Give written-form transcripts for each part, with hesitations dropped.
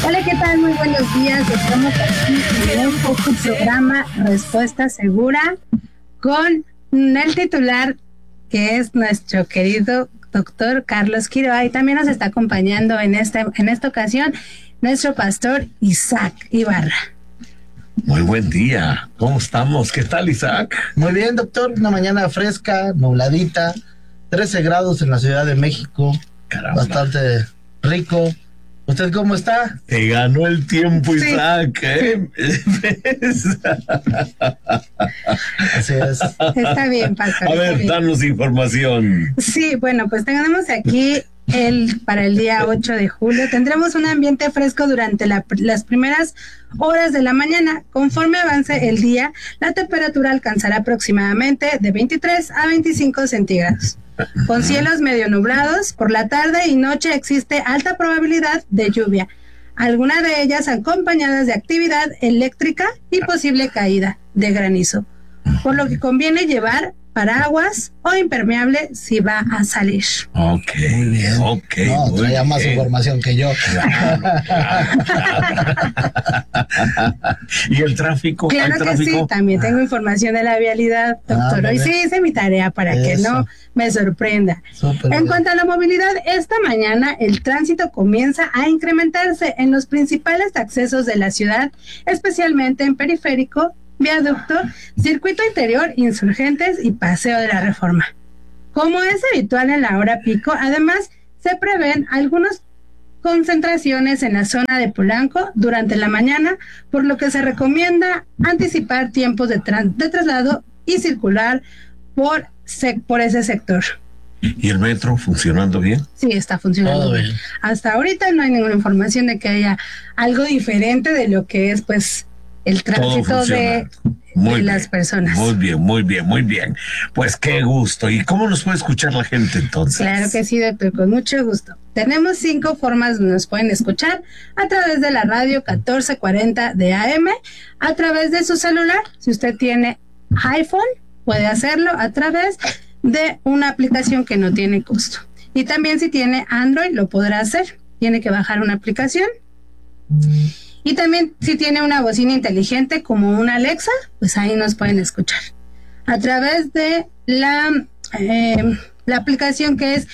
Hola, ¿qué tal? Muy buenos días. Estamos aquí en tu programa Respuesta Segura con el titular, que es nuestro querido doctor Carlos Quiroa, y también nos está acompañando en esta ocasión nuestro pastor Isaac Ibarra. Muy buen día, ¿cómo estamos? ¿Qué tal, Isaac? Muy bien, doctor, una mañana fresca, nubladita, 13 grados en la Ciudad de México. Caramba. Bastante rico. ¿Usted cómo está? Te ganó el tiempo, Sí. Isaac, ¿eh? Así es. Está bien, pastor. A ver, bien. danos información. Sí, bueno, pues tenemos aquí para el día 8 de julio. Tendremos un ambiente fresco durante las primeras horas de la mañana. Conforme avance el día, la temperatura alcanzará aproximadamente de 23 a 25 centígrados. Con cielos medio nublados, por la tarde y noche existe alta probabilidad de lluvia, algunas de ellas acompañadas de actividad eléctrica y posible caída de granizo, por lo que conviene llevar paraguas o impermeable si va a salir. Ok, Muy bien. ok. No, muy traía más bien. información que yo. ¿Y el tráfico? Claro ¿Hay que tráfico? sí, también tengo información de la vialidad, doctor. Hoy sí hice mi tarea para que Eso. no me sorprenda. Súper En bien. cuanto a la movilidad, esta mañana el tránsito comienza a incrementarse en los principales accesos de la ciudad, especialmente en Periférico, Viaducto, Circuito Interior, Insurgentes y Paseo de la Reforma. Como es habitual en la hora pico, además se prevén algunas concentraciones en la zona de Polanco durante la mañana, por lo que se recomienda anticipar tiempos de traslado y circular por ese sector. ¿Y el metro funcionando bien? Sí, está funcionando Todo bien. bien. Hasta ahorita no hay ninguna información de que haya algo diferente de lo que es, pues, el tránsito de las personas. Muy bien, muy bien, muy bien. Pues qué gusto. ¿Y cómo nos puede escuchar la gente entonces? Claro que sí, doctor, con mucho gusto. Tenemos 5 formas donde nos pueden escuchar: a través de la radio 1440 de AM, a través de su celular, si usted tiene iPhone, puede hacerlo a través de una aplicación que no tiene costo. Y también si tiene Android, lo podrá hacer. Tiene que bajar una aplicación. Y también si tiene una bocina inteligente como una Alexa, pues ahí nos pueden escuchar. A través de la aplicación que es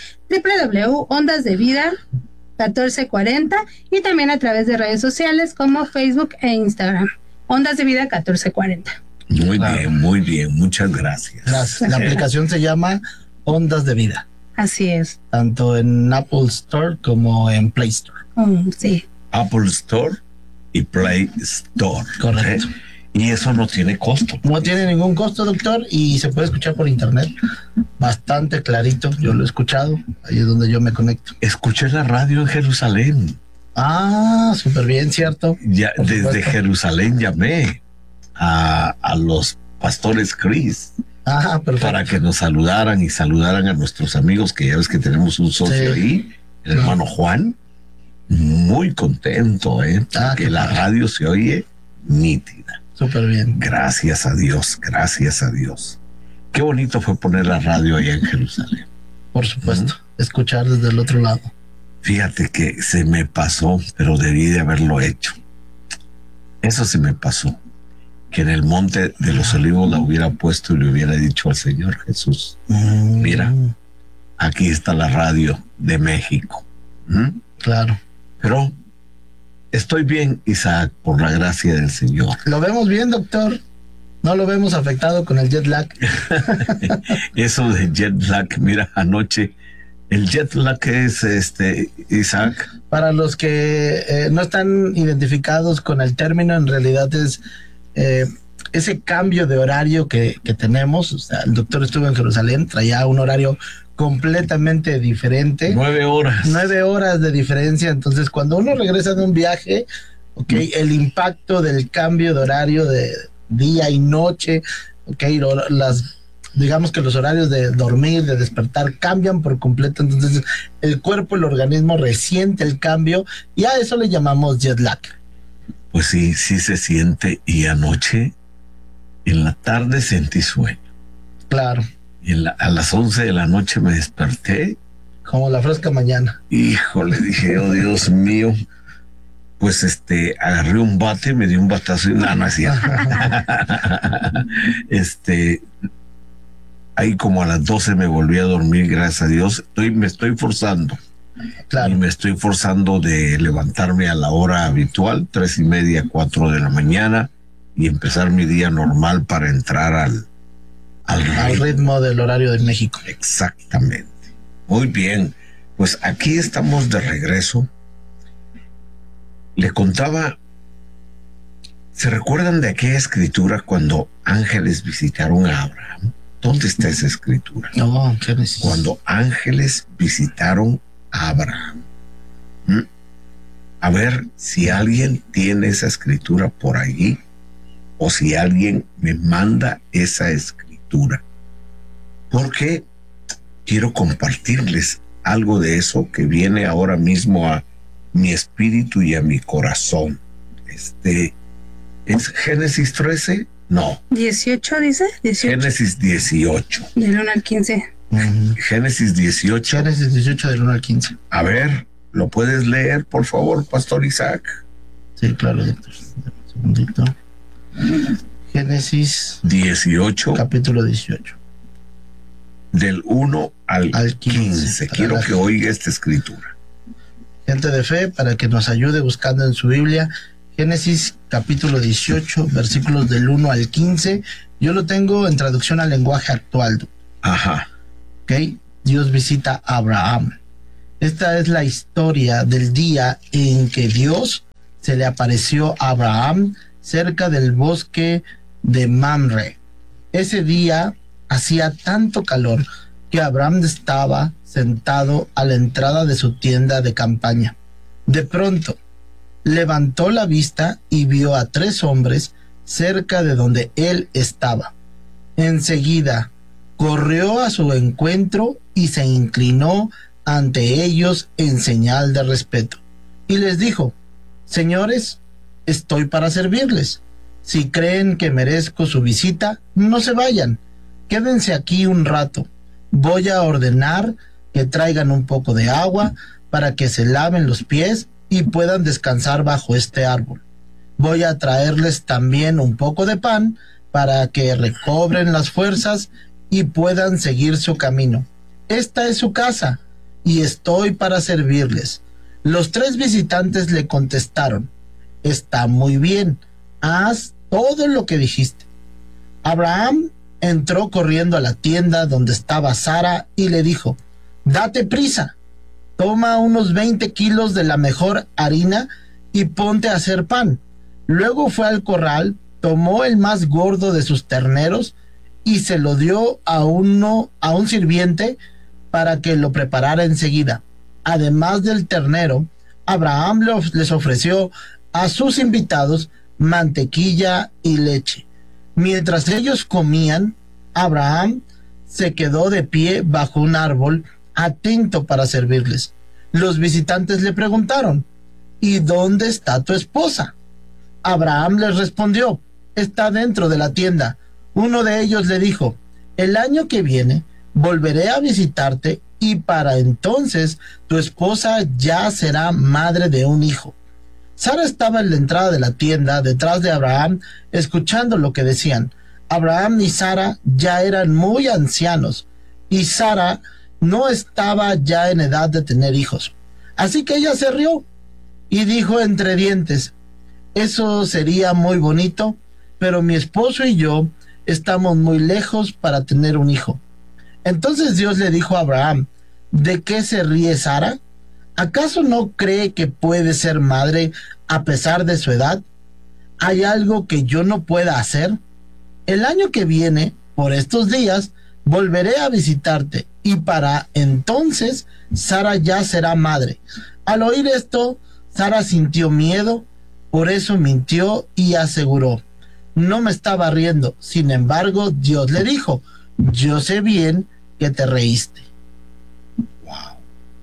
www.ondasdevida1440, y también a través de redes sociales como Facebook e Instagram. Ondas de Vida 1440. Muy Claro. bien, muy bien. Muchas gracias. La aplicación se llama Ondas de Vida, Así es. tanto en Apple Store como en Play Store. Sí. Apple Store y Play Store. Correcto. Y eso no tiene costo. No tiene ningún costo, doctor, y se puede escuchar por internet. Bastante clarito, yo lo he escuchado. Ahí es donde yo me conecto. Escuché la radio en Jerusalén. Ah, súper bien, ¿cierto? Ya, Por desde supuesto. Jerusalén llamé a los pastores Cris Ah, perfecto. para que nos saludaran y saludaran a nuestros amigos, que ya ves que tenemos un socio Sí. ahí, el hermano Juan. Muy contento, Ah, que qué la padre. radio se oye nítida. Súper bien. Gracias a Dios, gracias a Dios. Qué bonito fue poner la radio allá en Jerusalén. Por supuesto. Escuchar desde el otro lado. Fíjate que se me pasó, pero debí de haberlo hecho. Eso se me pasó. Que en el Monte de los Olivos la hubiera puesto y le hubiera dicho al Señor Jesús: mira, aquí está la radio de México. Claro. Pero estoy bien, Isaac, por la gracia del Señor. Lo vemos bien, doctor. No lo vemos afectado con el jet lag. Eso de jet lag, mira, anoche, el jet lag es Isaac. Para los que no están identificados con el término, en realidad es ese cambio de horario que tenemos. O sea, el doctor estuvo en Jerusalén, traía un horario completamente diferente. 9 horas. 9 horas de diferencia. Entonces, cuando uno regresa de un viaje, el impacto del cambio de horario de día y noche, digamos que los horarios de dormir, de despertar cambian por completo. Entonces, el cuerpo, el organismo resiente el cambio y a eso le llamamos jet lag. Pues sí, sí se siente. Y anoche, en la tarde, sentí sueño. Claro. Y a las 11 de la noche me desperté. Como la fresca mañana. Híjole, dije, oh Dios mío, pues agarré un bate, me di un batazo y nada, no es cierto. Ahí como a las 12 me volví a dormir, gracias a Dios. Me estoy forzando. Claro. Y me estoy forzando de levantarme a la hora habitual, 3:30, 4 de la mañana, y empezar mi día normal para entrar al ritmo del horario de México. Exactamente. Muy bien. Pues aquí estamos de regreso. Le contaba, ¿se recuerdan de aquella escritura cuando ángeles visitaron a Abraham? ¿Dónde está esa escritura? No, Génesis. Cuando ángeles visitaron a Abraham. A ver si alguien tiene esa escritura por allí, o si alguien me manda esa escritura, porque quiero compartirles algo de eso que viene ahora mismo a mi espíritu y a mi corazón. ¿Es Génesis 13? No. 18 dice. 18. Génesis 18. Del 1 al 15. Génesis 18. Génesis 18 del 1 al 15. A ver, ¿lo puedes leer, por favor, Pastor Isaac? Sí, claro, doctor. Un segundito. Génesis 18. Capítulo 18. Del 1 al 15. Quiero que oiga esta escritura. Gente de fe, para que nos ayude buscando en su Biblia, Génesis capítulo 18, versículos del 1 al 15. Yo lo tengo en traducción al lenguaje actual. Ajá. ¿Ok? Dios visita a Abraham. Esta es la historia del día en que Dios se le apareció a Abraham cerca del bosque de Mamre. Ese día hacía tanto calor que Abraham estaba sentado a la entrada de su tienda de campaña. De pronto, levantó la vista y vio a 3 hombres cerca de donde él estaba. Enseguida, corrió a su encuentro y se inclinó ante ellos en señal de respeto. Y les dijo: Señores, estoy para servirles. Si creen que merezco su visita, no se vayan. Quédense aquí un rato. Voy a ordenar que traigan un poco de agua para que se laven los pies y puedan descansar bajo este árbol. Voy a traerles también un poco de pan para que recobren las fuerzas y puedan seguir su camino. Esta es su casa y estoy para servirles. Los 3 visitantes le contestaron: Está muy bien, haz todo lo que dijiste. Abraham entró corriendo a la tienda donde estaba Sara y le dijo: Date prisa, toma unos 20 kilos de la mejor harina y ponte a hacer pan. Luego fue al corral, tomó el más gordo de sus terneros y se lo dio a un sirviente para que lo preparara enseguida. Además del ternero, Abraham les ofreció a sus invitados mantequilla y leche. Mientras ellos comían, Abraham se quedó de pie bajo un árbol, atento para servirles. Los visitantes le preguntaron: ¿Y dónde está tu esposa? Abraham les respondió: Está dentro de la tienda. Uno de ellos le dijo: El año que viene volveré a visitarte y para entonces tu esposa ya será madre de un hijo. Sara estaba en la entrada de la tienda detrás de Abraham, escuchando lo que decían. Abraham y Sara ya eran muy ancianos y Sara no estaba ya en edad de tener hijos. Así que ella se rió y dijo entre dientes: Eso sería muy bonito, pero mi esposo y yo estamos muy lejos para tener un hijo. Entonces Dios le dijo a Abraham: ¿De qué se ríe Sara? ¿Acaso no cree que puede ser madre a pesar de su edad? ¿Hay algo que yo no pueda hacer? El año que viene, por estos días, volveré a visitarte y para entonces Sara ya será madre. Al oír esto, Sara sintió miedo, por eso mintió y aseguró: No me estaba riendo. Sin embargo, Dios le dijo: Yo sé bien que te reíste. Wow.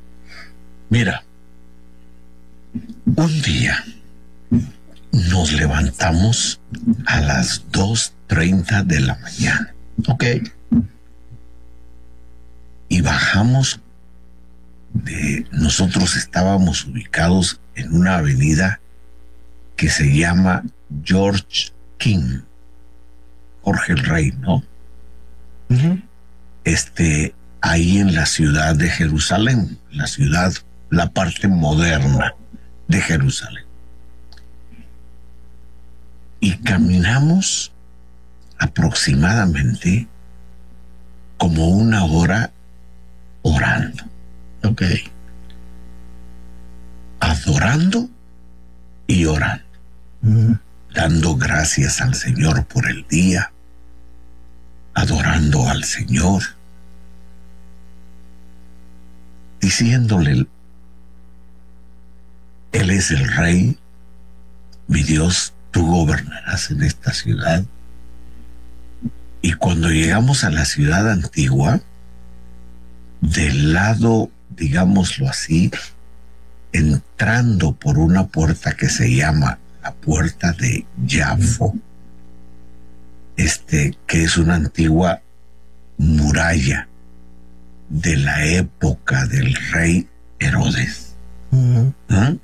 Mira, un día nos levantamos a las 2:30 de la mañana. Ok. Y bajamos nosotros estábamos ubicados en una avenida que se llama George King, Jorge el Rey, ¿no? Ujú. Ahí en la ciudad de Jerusalén, la parte moderna de Jerusalén. Y caminamos aproximadamente como una hora orando, Ok. adorando y orando, Ujú. dando gracias al Señor por el día, adorando al Señor, diciéndole, Él es el Rey, mi Dios, tú gobernarás en esta ciudad. Y cuando llegamos a la ciudad antigua, del lado, digámoslo así, entrando por una puerta que se llama la puerta de Jafo, que es una antigua muralla de la época del rey Herodes. Ujú. ¿Mm?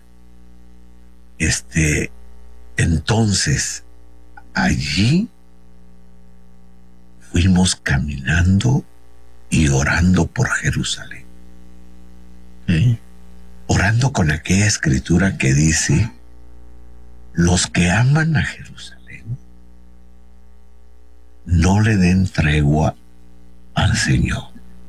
Entonces, allí fuimos caminando y orando por Jerusalén. Ok. Orando con aquella escritura que dice, los que aman a Jerusalén no le den tregua al Señor,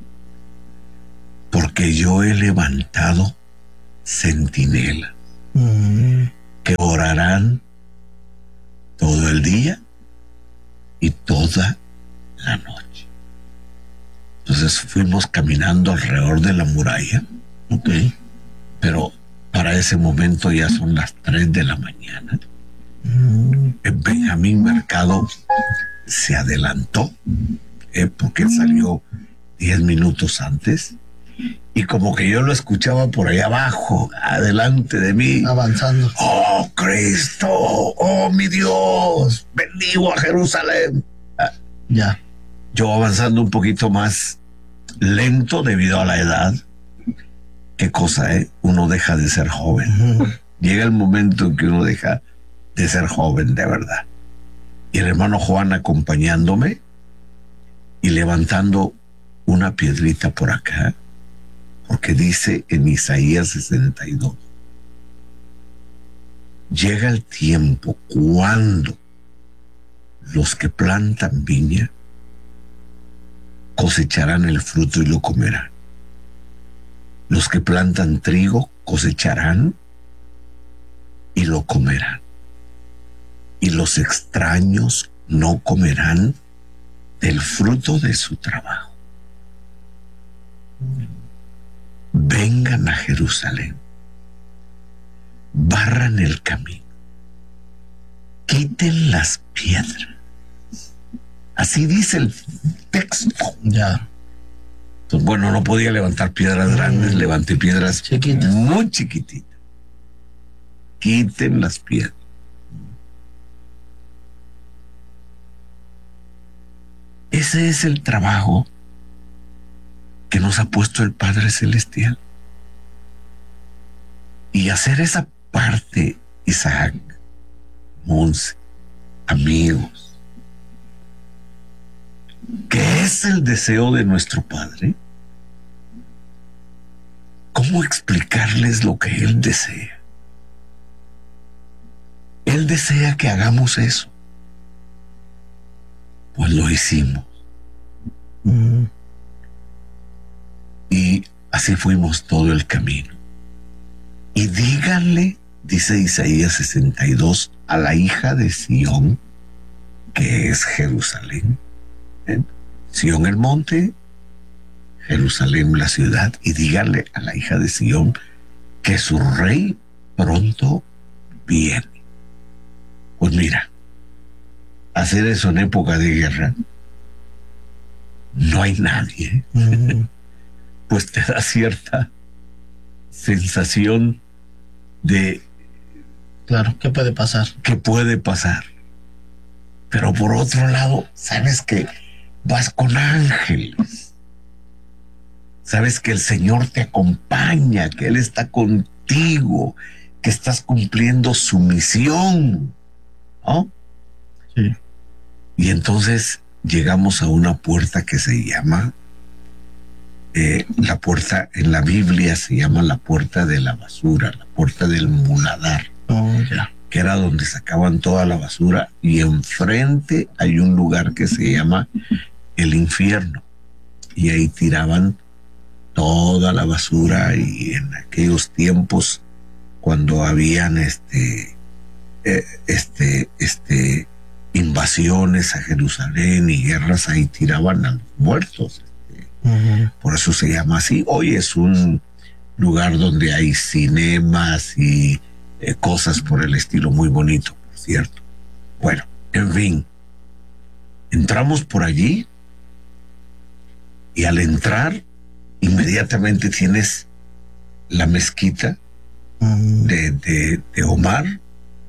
porque yo he levantado centinelas Ujú. que orarán todo el día y toda la noche. Entonces fuimos caminando alrededor de la muralla, Ok. pero para ese momento ya son las 3 de la mañana. Ujú. Benjamín Mercado se adelantó, porque él salió 10 minutos antes, y como que yo lo escuchaba por ahí abajo, adelante de mí. Avanzando. Oh Cristo, oh mi Dios, bendigo a Jerusalén. Ya. Yo avanzando un poquito más lento debido a la edad. Qué cosa, uno deja de ser joven. Ujú. Llega el momento en que uno deja de ser joven de verdad. Y el hermano Juan acompañándome y levantando una piedrita por acá, porque dice en Isaías 62, llega el tiempo cuando los que plantan viña cosecharán el fruto y lo comerán. Los que plantan trigo cosecharán y lo comerán. Y los extraños no comerán del fruto de su trabajo. Vengan a Jerusalén, barran el camino, quiten las piedras. Así dice el texto. Ya. Entonces, bueno, no podía levantar piedras grandes, levanté piedras Chiquitas. muy chiquititas. Quiten las piedras. Ese es el trabajo que nos ha puesto el Padre Celestial. Y hacer esa parte, Isaac, Monse, amigos, que es el deseo de nuestro Padre. ¿Cómo explicarles lo que Él desea? Él desea que hagamos eso. Pues lo hicimos. Ujú. Y así fuimos todo el camino. Y díganle, dice Isaías 62, a la hija de Sión, que es Jerusalén. Sión el monte, Jerusalén la ciudad. Y díganle a la hija de Sión que su rey pronto viene. Pues mira, hacer eso en época de guerra, no hay nadie. Ujú. Pues te da cierta sensación de Claro, ¿qué puede pasar? que puede pasar. Pero por otro lado, sabes que vas con ángeles. Sabes que el Señor te acompaña, que Él está contigo, que estás cumpliendo su misión, ¿no? Sí. Y entonces llegamos a una puerta que se llama, la puerta en la Biblia se llama la puerta de la basura, la puerta del muladar, Oh, ya. que era donde sacaban toda la basura, y enfrente hay un lugar que se llama el infierno, y ahí tiraban toda la basura. Y en aquellos tiempos, cuando habían invasiones a Jerusalén y guerras, ahí tiraban a los muertos. Por eso se llama así. Hoy es un lugar donde hay cinemas y cosas por el estilo, muy bonito, por cierto. Bueno, en fin, entramos por allí, y al entrar inmediatamente tienes la mezquita de Omar,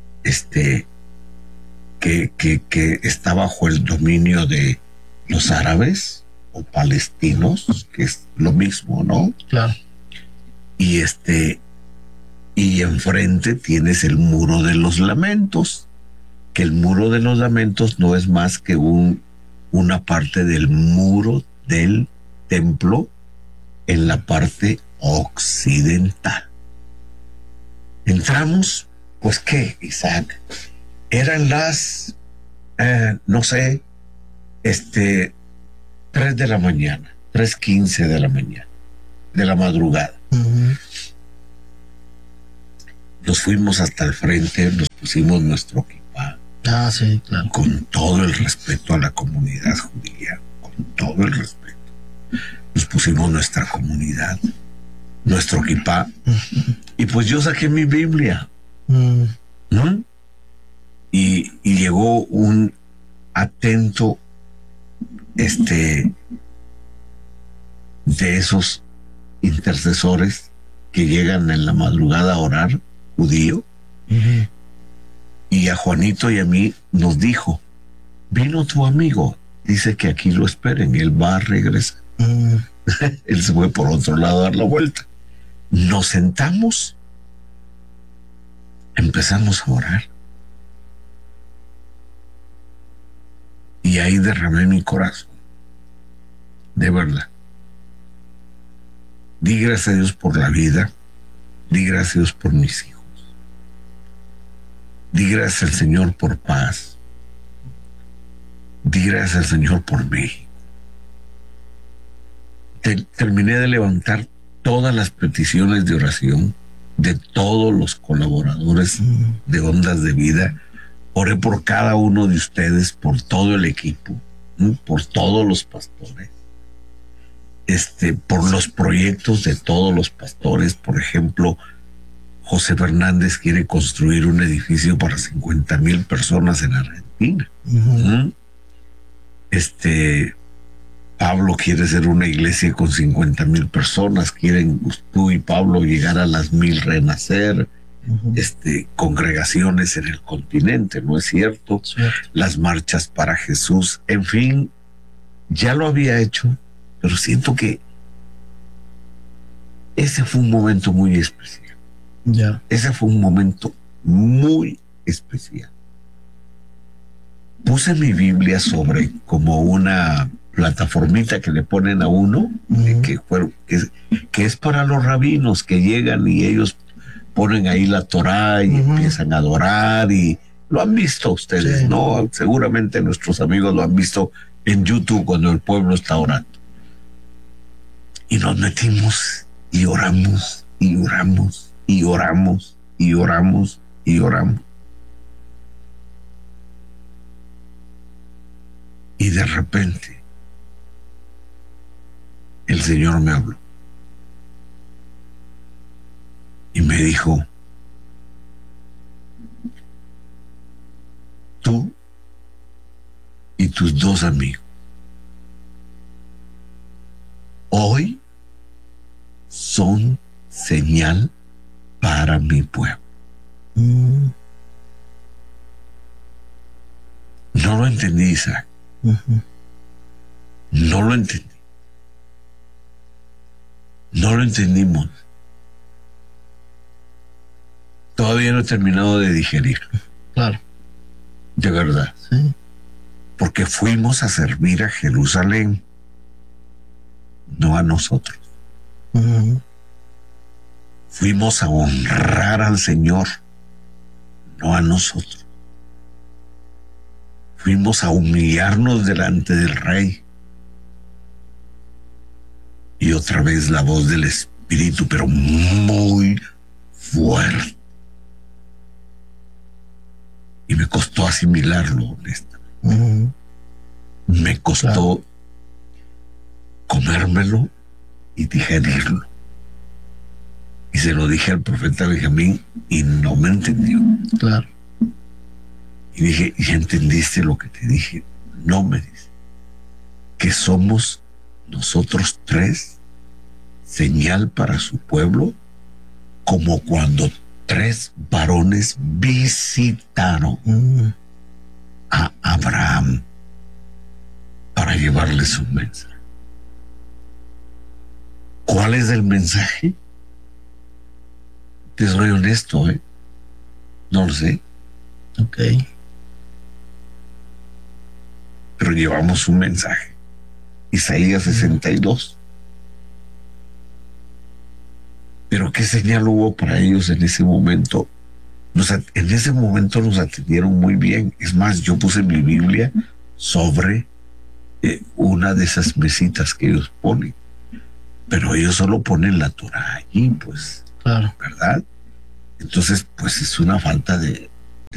que está bajo el dominio de los árabes o palestinos, que es lo mismo, ¿no? Claro. Y y enfrente tienes el muro de los lamentos, que el muro de los lamentos no es más que una parte del muro del templo en la parte occidental. Entramos, pues qué, Isaac, eran las no sé, 3 de la mañana, 3:15 de la mañana, de la madrugada. Nos fuimos hasta el frente, nos pusimos nuestro kipá. Ah, sí, claro. Con todo el respeto a la comunidad judía, con todo el respeto. Nos pusimos nuestra comunidad, nuestro kipá, y pues yo saqué mi Biblia, ¿no? Y llegó un atento, de esos intercesores que llegan en la madrugada a orar, judío, y a Juanito y a mí nos dijo: vino tu amigo, dice que aquí lo esperen, él va a regresar. Él se fue por otro lado a dar la vuelta. Nos sentamos, empezamos a orar, y ahí derramé mi corazón, de verdad. Di gracias a Dios por la vida, di gracias a Dios por mis hijos, di gracias al Señor por paz, di gracias al Señor por México. Terminé de levantar todas las peticiones de oración de todos los colaboradores de Ondas de Vida. Oré por cada uno de ustedes, por todo el equipo, por todos los pastores, por los proyectos de todos los pastores. Por ejemplo, José Fernández quiere construir un edificio para 50,000 personas en Argentina. Pablo quiere hacer una iglesia con 50,000 personas. Quieren tú y Pablo llegar a las 1,000 renacer. Congregaciones en el continente, ¿no es cierto? Las marchas para Jesús, en fin, ya lo había hecho, pero siento que ese fue un momento muy especial. Ya. Ese fue un momento muy especial. Puse mi Biblia sobre como una plataformita que le ponen a uno, que es para los rabinos que llegan y ellos ponen ahí la Torá y empiezan a adorar, y lo han visto ustedes, sí, ¿no? Seguramente nuestros amigos lo han visto en YouTube cuando el pueblo está orando. Y nos metimos y oramos, y oramos, y oramos, y oramos, y oramos. Y de repente el Señor me habló y me dijo: tú y tus 2 amigos hoy son señal para mi pueblo. No lo entendí, Isaac. No lo entendí. No lo entendimos. todavía no he terminado de digerir. Claro. De verdad. Sí. Porque fuimos a servir a Jerusalén, no a nosotros. Uh-huh. Fuimos a honrar al Señor, no a nosotros. Fuimos a humillarnos delante del Rey. Y otra vez la voz del Espíritu, pero muy fuerte. Y me costó asimilarlo, honestamente. Uh-huh. Me costó comérmelo y digerirlo. Y se lo dije al profeta Benjamín y no me entendió. Claro. Y dije, ¿ya entendiste lo que te dije? No, me dice. Que somos nosotros tres señal para su pueblo, como cuando 3 varones visitaron a Abraham para llevarles un mensaje. ¿Cuál es el mensaje? Te soy honesto, no lo sé. Ok. Pero llevamos un mensaje. Isaías 62. Pero ¿qué señal hubo para ellos en ese momento? En ese momento nos atendieron muy bien. Es más, yo puse mi Biblia sobre una de esas mesitas que ellos ponen. Pero ellos solo ponen la Torah allí, pues. Claro. ¿Verdad? Entonces, pues es una falta de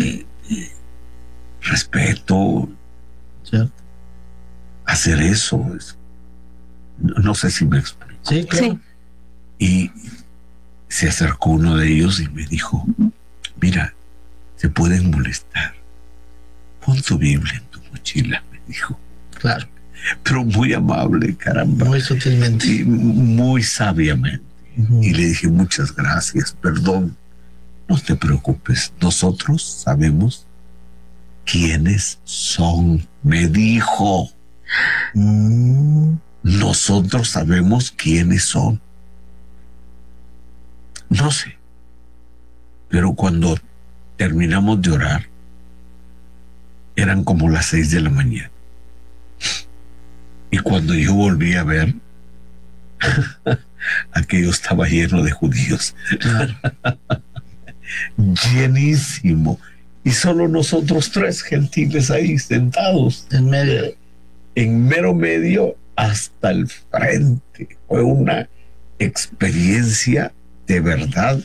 respeto. ¿Cierto? Hacer eso. No sé si me explico. Sí, claro. Sí. Y se acercó uno de ellos y me dijo, mira, se pueden molestar. Pon tu Biblia en tu mochila, me dijo. Claro. Pero muy amable, caramba. Muy sutilmente. Y muy sabiamente. Uh-huh. Y le dije, muchas gracias, perdón. No te preocupes, nosotros sabemos quiénes son, me dijo. Nosotros sabemos quiénes son. No sé. Pero cuando terminamos de orar, eran como las 6 de la mañana. Y cuando yo volví a ver, aquello estaba lleno de judíos. Claro. Llenísimo. Y solo nosotros 3 gentiles ahí sentados. En medio. En mero medio hasta el frente. Fue una experiencia de verdad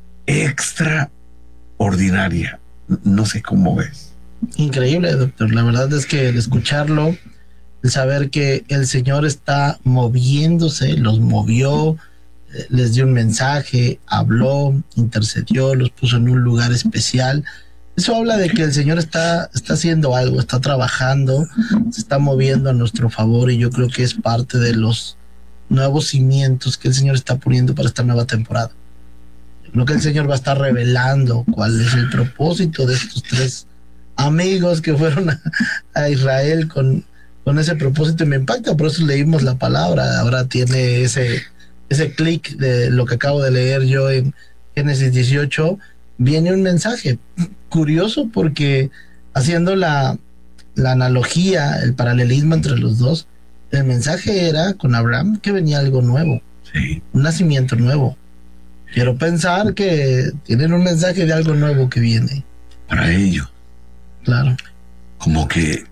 extraordinaria. No sé cómo ves. Increíble, doctor. La verdad es que el escucharlo, el saber que el Señor está moviéndose, los movió, les dio un mensaje, habló, intercedió, los puso en un lugar especial. Eso habla de que el Señor está haciendo algo, está trabajando, se está moviendo a nuestro favor, y yo creo que es parte de los nuevos cimientos que el Señor está poniendo para esta nueva temporada. Creo que el Señor va a estar revelando cuál es el propósito de estos 3 amigos que fueron a Israel con ese propósito, y me impacta. Por eso leímos la palabra. Ahora tiene ese clic de lo que acabo de leer yo en Génesis 18. Viene un mensaje curioso, porque haciendo la analogía, el paralelismo entre los dos, el mensaje era con Abraham que venía algo nuevo, Sí. un nacimiento nuevo. Quiero pensar que tienen un mensaje de algo nuevo que viene. Para ellos. Claro. Como que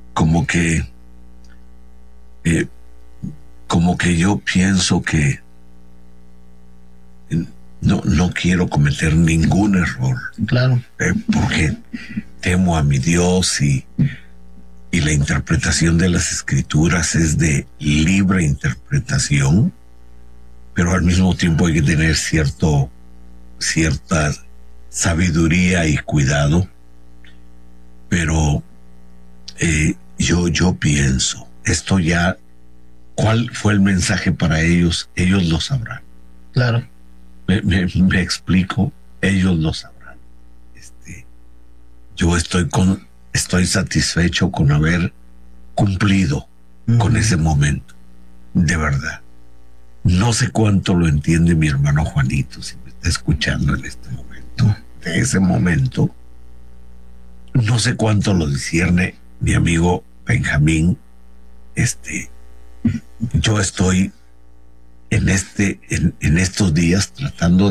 yo pienso que no quiero cometer ningún error. Claro. Porque temo a mi Dios, y la interpretación de las Escrituras es de libre interpretación, pero al mismo tiempo hay que tener cierta sabiduría y cuidado. Pero yo pienso, esto ya, ¿cuál fue el mensaje para ellos? Ellos lo sabrán. Claro. Me explico, ellos lo sabrán. Yo estoy satisfecho con haber cumplido con ese momento, de verdad. No sé cuánto lo entiende mi hermano Juanito, si me está escuchando en este momento. de ese momento, no sé cuánto lo discierne mi amigo Benjamín. Yo estoy en estos días tratando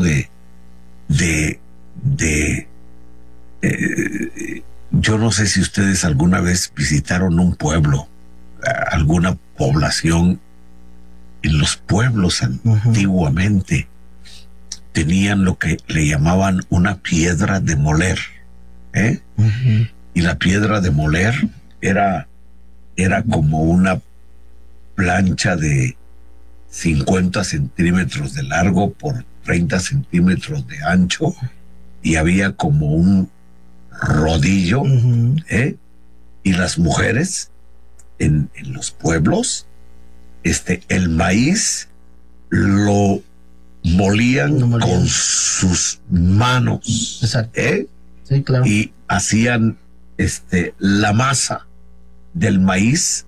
yo no sé si ustedes alguna vez visitaron un pueblo, alguna población. En los pueblos antiguamente tenían lo que le llamaban una piedra de moler, y la piedra de moler era como una plancha de 50 centímetros de largo por 30 centímetros de ancho, y había como un rodillo, y las mujeres en los pueblos, el maíz lo molían con sus manos. Exacto. Sí, claro. Y hacían la masa del maíz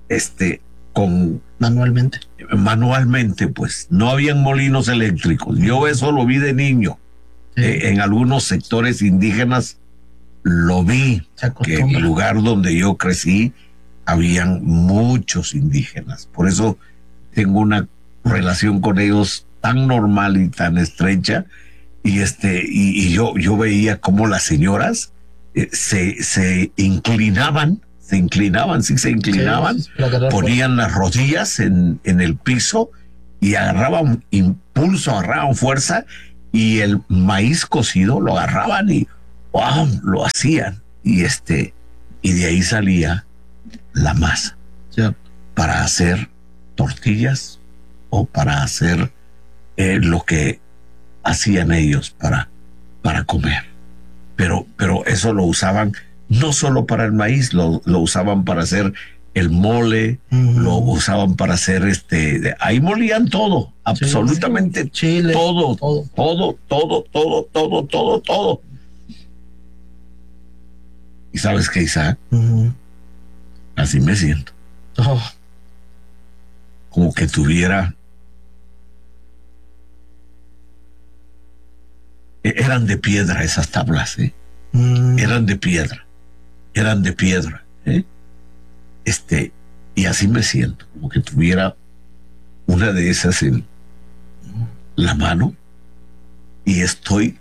manualmente, pues no habían molinos eléctricos. Yo eso lo vi de niño. Sí. En algunos sectores indígenas lo vi, que en el lugar donde yo crecí habían muchos indígenas. Por eso tengo una relación con ellos tan normal y tan estrecha. Y yo veía cómo las señoras se inclinaban, ponían las rodillas en el piso y agarraban impulso, agarraban fuerza, y el maíz cocido lo agarraban y ¡wow!, lo hacían. Y de ahí salía la masa, para hacer tortillas o para hacer lo que hacían ellos para comer. Pero eso lo usaban no solo para el maíz, lo usaban para hacer el mole, lo usaban para hacer ahí molían todo, absolutamente chile, todo. ¿Y sabes qué, Isaac? Así me siento. Como que tuviera... Eran de piedra esas tablas, eran de piedra. Y así me siento, como que tuviera una de esas en la mano y estoy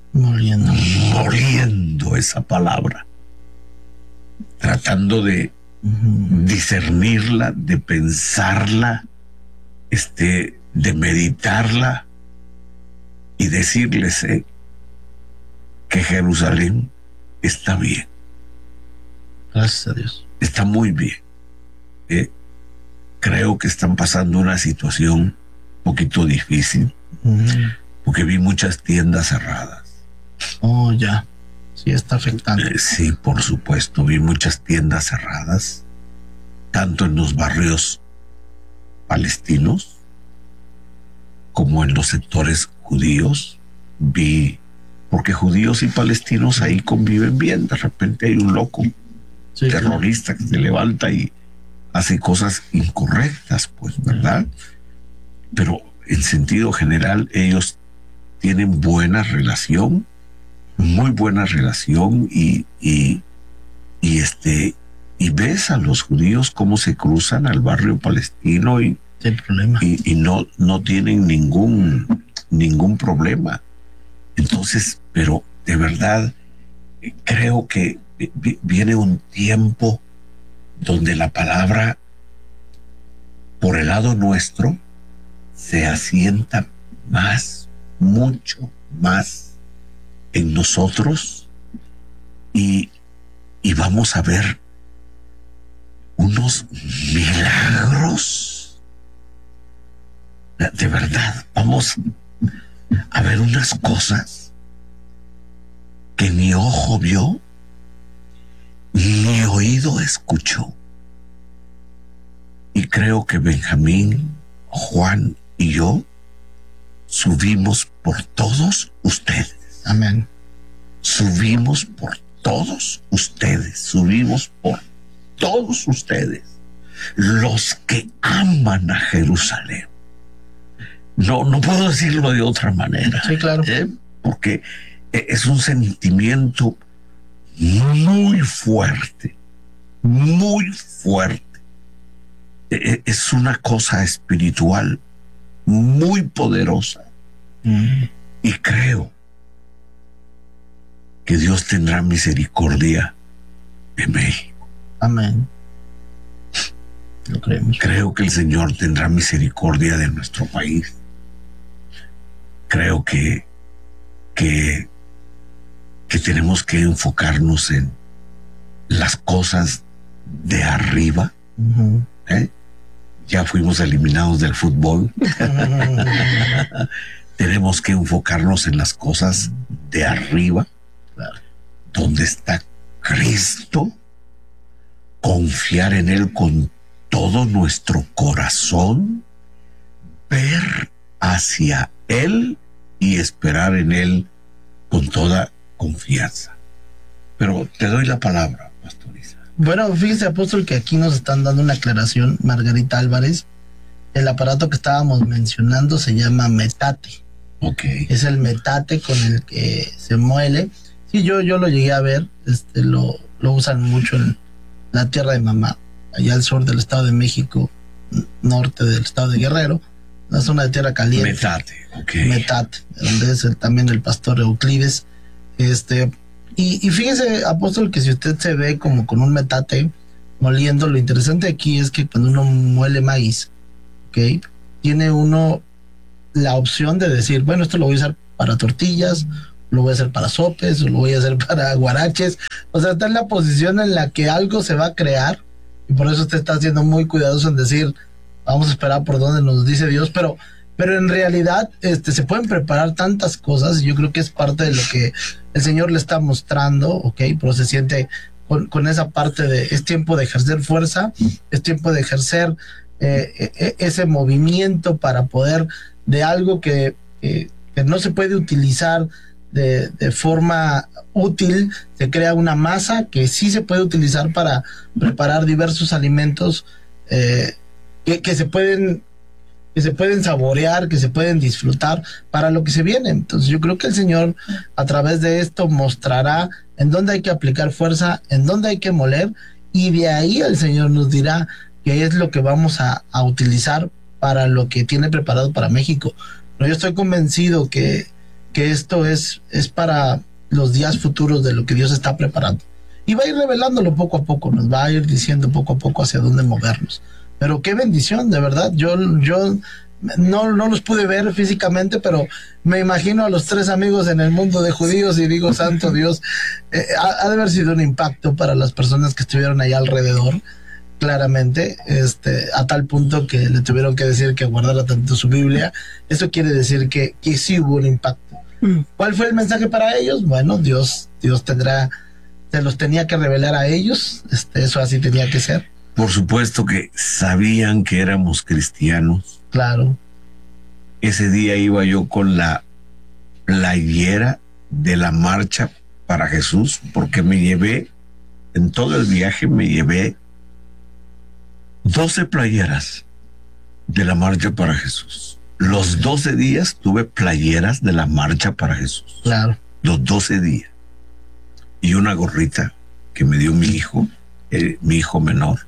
moliendo esa palabra, tratando de discernirla, de pensarla, de meditarla y decirles que Jerusalén está bien. Gracias a Dios. Está muy bien. Creo que están pasando una situación un poquito difícil, porque vi muchas tiendas cerradas. Oh, ya. Sí, está afectando. Sí, por supuesto, vi muchas tiendas cerradas, tanto en los barrios palestinos como en los sectores judíos. Vi, porque judíos y palestinos ahí conviven bien. De repente hay un loco terrorista que se levanta y hace cosas incorrectas, pues, ¿verdad? Pero en sentido general ellos tienen buena relación, muy buena relación, y ves a los judíos cómo se cruzan al barrio palestino y no tienen ningún problema. Entonces, pero de verdad creo que viene un tiempo donde la palabra por el lado nuestro se asienta más, mucho más en nosotros, y vamos a ver unos milagros. De verdad, vamos a ver unas cosas que ni ojo vio, ni oído escuchó. Y creo que Benjamín, Juan y yo subimos por todos ustedes. Amén. Subimos por todos ustedes, subimos por todos ustedes, los que aman a Jerusalén. No puedo decirlo de otra manera. Sí, claro. Porque Es un sentimiento muy fuerte, muy fuerte. Es una cosa espiritual muy poderosa. Y creo que Dios tendrá misericordia de México. Amén. Lo creemos. Creo que el Señor tendrá misericordia de nuestro país. Creo que tenemos que enfocarnos en las cosas de arriba. Ya fuimos eliminados del fútbol. Tenemos que enfocarnos en las cosas de arriba, donde está Cristo, confiar en Él con todo nuestro corazón, ver hacia Él y esperar en Él con toda confianza. Pero te doy la palabra, pastoriza. Bueno, fíjese, apóstol, que aquí nos están dando una aclaración, Margarita Álvarez. El aparato que estábamos mencionando se llama metate. Ok. Es el metate con el que se muele. Sí, yo lo llegué a ver. Lo usan mucho en la tierra de mamá, allá al sur del Estado de México, norte del Estado de Guerrero, la zona de tierra caliente. Metate, ok. Metate, donde es también el pastor Euclides. Y fíjese, apóstol, que si usted se ve como con un metate moliendo, lo interesante aquí es que cuando uno muele maíz, ¿ok?, tiene uno la opción de decir, bueno, esto lo voy a usar para tortillas, lo voy a hacer para sopes, o lo voy a hacer para guaraches. O sea, está en la posición en la que algo se va a crear, y por eso usted está siendo muy cuidadoso en decir, vamos a esperar por donde nos dice Dios, pero en realidad se pueden preparar tantas cosas, y yo creo que es parte de lo que el Señor le está mostrando, ¿ok? Pero se siente con esa parte de, es tiempo de ejercer fuerza, es tiempo de ejercer ese movimiento para poder, de algo que no se puede utilizar de forma útil, se crea una masa que sí se puede utilizar para preparar diversos alimentos que se pueden saborear, que se pueden disfrutar para lo que se viene. Entonces yo creo que el Señor a través de esto mostrará en dónde hay que aplicar fuerza, en dónde hay que moler, y de ahí el Señor nos dirá qué es lo que vamos a utilizar para lo que tiene preparado para México. Pero yo estoy convencido que esto es para los días futuros de lo que Dios está preparando. Y va a ir revelándolo poco a poco, nos va a ir diciendo poco a poco hacia dónde movernos. Pero qué bendición, de verdad. Yo no los pude ver físicamente, pero me imagino a los tres amigos en el mundo de judíos y digo, santo Dios, ha de haber sido un impacto para las personas que estuvieron allá alrededor, claramente, a tal punto que le tuvieron que decir que guardara tanto su Biblia. Eso quiere decir que sí hubo un impacto. ¿Cuál fue el mensaje para ellos? Bueno, Dios se los tenía que revelar a ellos, eso así tenía que ser. Por supuesto que sabían que éramos cristianos. Claro. Ese día iba yo con la playera de la Marcha para Jesús, porque en todo el viaje me llevé 12 playeras de la Marcha para Jesús. Los 12 días tuve playeras de la Marcha para Jesús. Claro. Los 12 días. Y una gorrita que me dio mi hijo menor.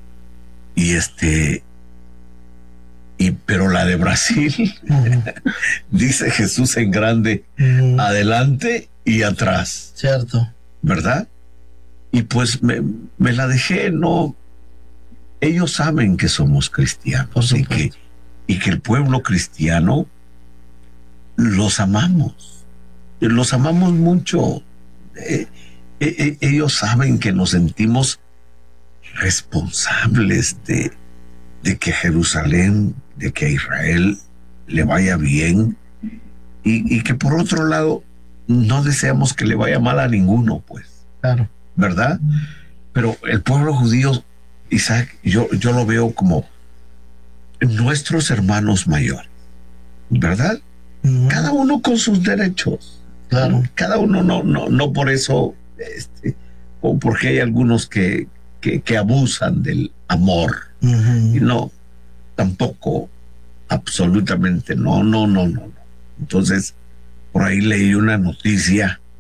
Pero la de Brasil dice Jesús en grande, adelante y atrás. Cierto. ¿Verdad? Y pues me la dejé, no. Ellos saben que somos cristianos y que el pueblo cristiano los amamos mucho. Ellos saben que nos sentimos responsables de que Jerusalén, de que a Israel le vaya bien, y que por otro lado no deseamos que le vaya mal a ninguno, pues. Claro. ¿Verdad? Pero el pueblo judío, Isaac, yo lo veo como nuestros hermanos mayores, ¿verdad? Cada uno con sus derechos. Claro. Cada uno no por eso, o porque hay algunos que abusan del amor. Y no, tampoco, absolutamente no. Entonces, por ahí leí una noticia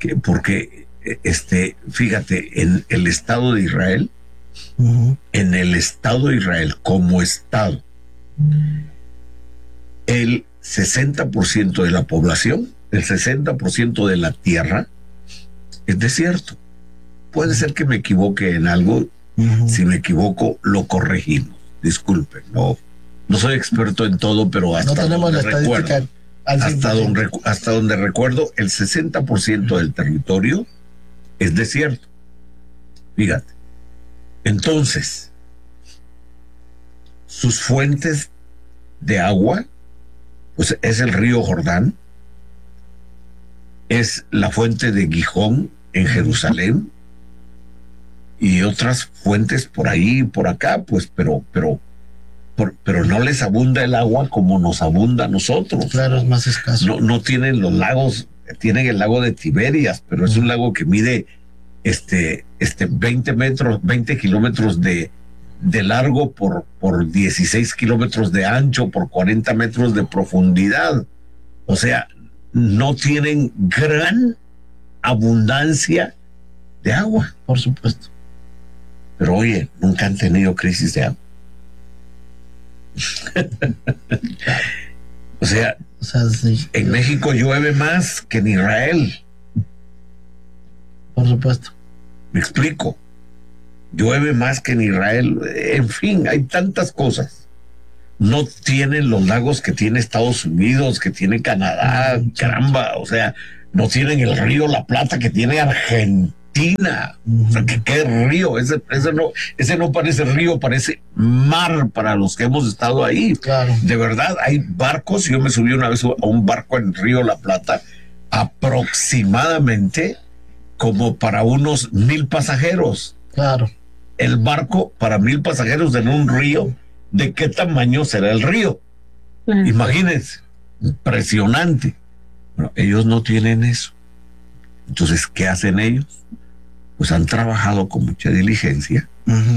porque fíjate, en el Estado de Israel, en el Estado de Israel como Estado, el 60% de la población, el 60% de la tierra es desierto. Puede ser que me equivoque en algo. Si me equivoco, lo corregimos. Disculpen, no soy experto en todo, pero hasta no tenemos donde la estadística recuerdo, hasta donde recuerdo, el 60% del territorio es desierto. Fíjate. Entonces, sus fuentes de agua, pues es el río Jordán, es la fuente de Gijón en Jerusalén y otras fuentes por ahí y por acá, pues, pero no les abunda el agua como nos abunda a nosotros. Claro, es más escaso. No tienen los lagos, tienen el lago de Tiberias, pero es un lago que mide 20 kilómetros de largo por 16 kilómetros de ancho, por 40 metros de profundidad. O sea, no tienen gran abundancia de agua. Por supuesto. Pero oye, nunca han tenido crisis de agua. O sea, sí. En México llueve más que en Israel. Por supuesto. Me explico. Llueve más que en Israel. En fin, hay tantas cosas. No tienen los lagos que tiene Estados Unidos, que tiene Canadá, caramba. O sea, no tienen el río La Plata que tiene Argentina. O sea, ¿qué río? Ese no parece río, parece mar para los que hemos estado ahí. Claro. De verdad, hay barcos. Yo me subí una vez a un barco en Río La Plata, aproximadamente como para unos 1,000 pasajeros. Claro. El barco para 1,000 pasajeros en un río, ¿de qué tamaño será el río? Claro. Imagínense, impresionante. Bueno, ellos no tienen eso. Entonces, ¿qué hacen ellos? Pues han trabajado con mucha diligencia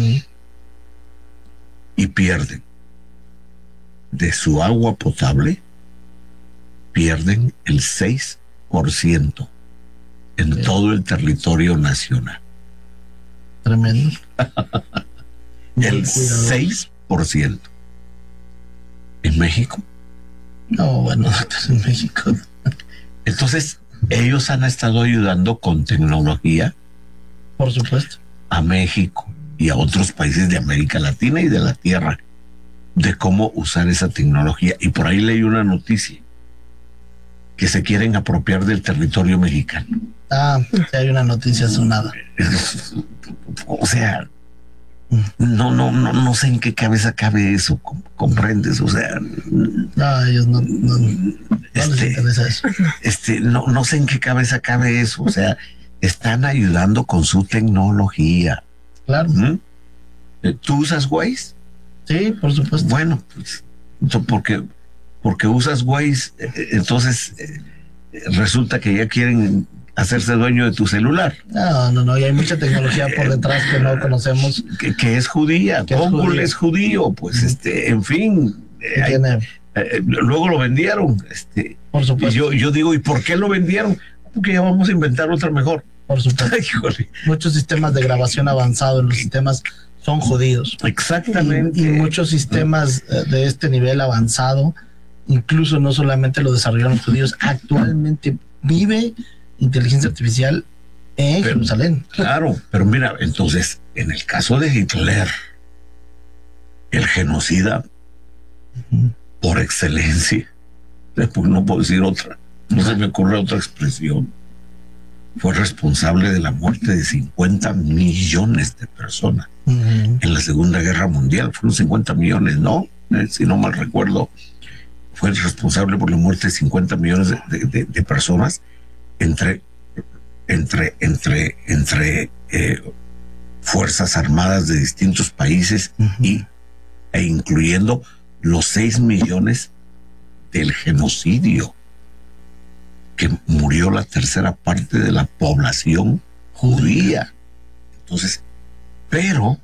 y pierden de su agua potable, pierden el 6% en todo el territorio nacional. Tremendo. El 6%. ¿En México? No, bueno, en México. Entonces, ellos han estado ayudando con tecnología. Por supuesto. A México y a otros países de América Latina y de la Tierra, de cómo usar esa tecnología. Y por ahí leí una noticia que se quieren apropiar del territorio mexicano. Sí, hay una noticia sonada. O sea, no sé en qué cabeza cabe eso, ¿comprendes? O sea, no, ellos no les interesa eso. No sé en qué cabeza cabe eso. O sea, están ayudando con su tecnología. Claro. ¿Tú usas Waze? Sí, por supuesto. Bueno, pues, porque usas Waze, entonces resulta que ya quieren hacerse dueño de tu celular. No, y hay mucha tecnología por detrás que no conocemos. Que es judía, Google es judío, pues en fin. Luego lo vendieron. Por supuesto. Yo digo, ¿y por qué lo vendieron? Porque ya vamos a inventar otra mejor. Por supuesto. Muchos sistemas de grabación avanzado en los sistemas son judíos. Exactamente. Y muchos sistemas de este nivel avanzado, incluso no solamente lo desarrollaron los judíos, actualmente vive inteligencia artificial en Jerusalén. Claro, pero mira, entonces, en el caso de Hitler, el genocida por excelencia, después no puedo decir otra, no se me ocurre otra expresión, fue responsable de la muerte de 50 millones de personas en la Segunda Guerra Mundial. Fueron 50 millones, ¿no? Si no mal recuerdo, fue responsable por la muerte de 50 millones de personas entre fuerzas armadas de distintos países e incluyendo los 6 millones del genocidio, que murió la tercera parte de la población judía. Entonces, pero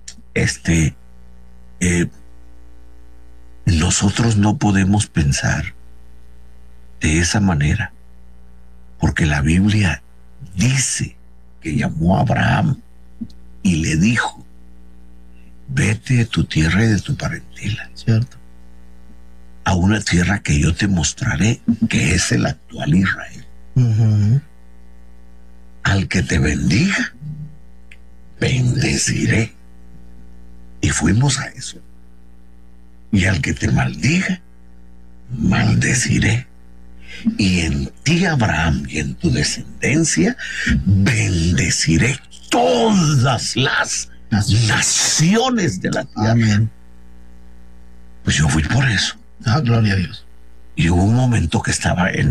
nosotros no podemos pensar de esa manera, porque la Biblia dice que llamó a Abraham y le dijo, vete de tu tierra y de tu parentela, Cierto. a una tierra que yo te mostraré, que es el actual Israel. Ujú. Al que te bendiga, bendeciré. Y fuimos a eso. Y al que te maldiga, maldeciré. Y en ti, Abraham, y en tu descendencia, bendeciré todas las naciones de la tierra. Amén. Pues yo fui por eso. Ah, gloria a Dios. Y hubo un momento que estaba en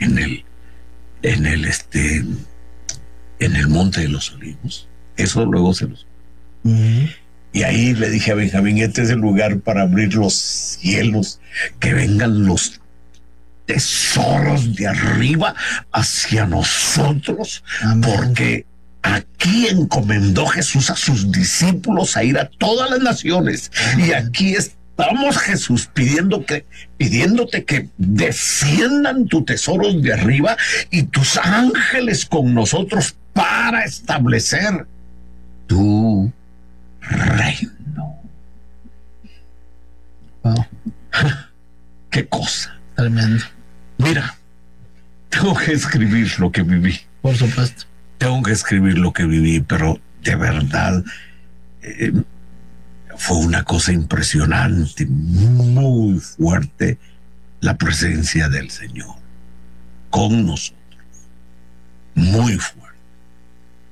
el Monte de los Olivos. Eso luego se los... Ujú. Y ahí le dije a Benjamín, este es el lugar para abrir los cielos, que vengan los tesoros de arriba hacia nosotros, Amén. porque aquí encomendó Jesús a sus discípulos a ir a todas las naciones. Y aquí estamos, Jesús, pidiéndote que desciendan tus tesoros de arriba y tus ángeles con nosotros para establecer tu reino. Wow. Qué cosa. Tremendo. Mira, tengo que escribir lo que viví. Por supuesto. Tengo que escribir lo que viví, pero de verdad fue una cosa impresionante, muy fuerte, la presencia del Señor con nosotros. Muy fuerte.